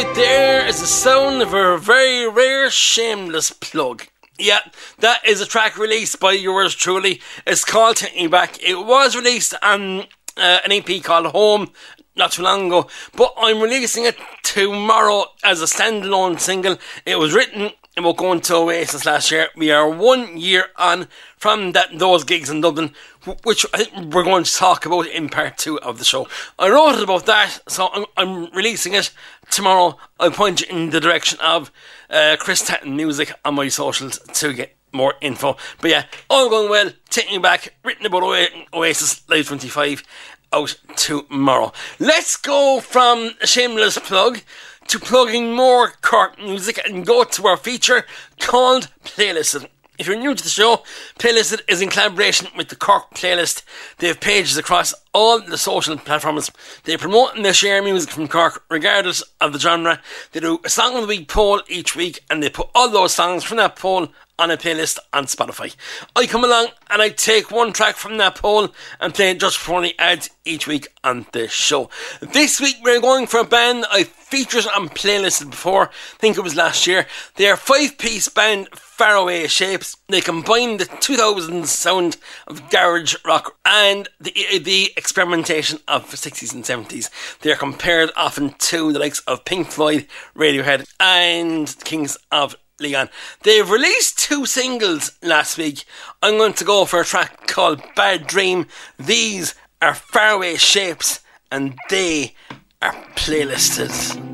right there is the sound of a very rare shameless plug. Yeah, that is a track released by yours truly. It's called Take Me Back. It was released on an EP called Home not too long ago, but I'm releasing it tomorrow as a standalone single. It was written about going to Oasis last year. We are 1 year on from those gigs in Dublin, which I think we're going to talk about in part 2 of the show. I wrote about that, so I'm releasing it tomorrow. I'll point you in the direction of Chris Tatton Music on my socials to get more info. But yeah, all going well. Take Me Back, written about Oasis Live 25, out tomorrow. Let's go from a shameless plug to plugging more Cork music and go to our feature called Playlisted. If you're new to the show, Playlisted is in collaboration with the Cork Playlist. They have pages across all the social platforms. They promote and they share music from Cork regardless of the genre. They do a Song of the Week poll each week and they put all those songs from that poll on a playlist on Spotify. I come along and I take one track from that poll and play it just for only ads each week on the show. This week we're going for a band I featured on Playlisted before. I think it was last year. They are a 5-piece band, Faraway Shapes. They combine the 2000s sound of garage rock and the experimentation of the 60s and 70s. They are compared often to the likes of Pink Floyd, Radiohead and Kings of Leon. They've released 2 singles last week. I'm going to go for a track called Bad Dream. These are Faraway Shapes and they are Playlisted.